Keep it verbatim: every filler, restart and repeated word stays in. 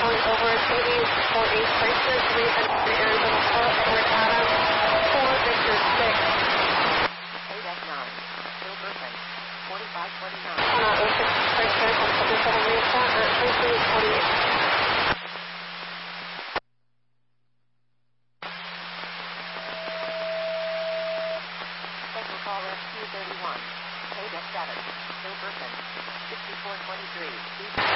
going over Katie for a Chrysler three hundred Arizona Park, Fort Adams, four Victor six. eight F nine, Bill Burton, forty-five twenty-nine. Uh, oh six Chrysler, one seven seven Mesa, at twenty-three twenty-eight. Special call S Q thirty-one, eight F seven, Bill Burton, sixty-four twenty-three.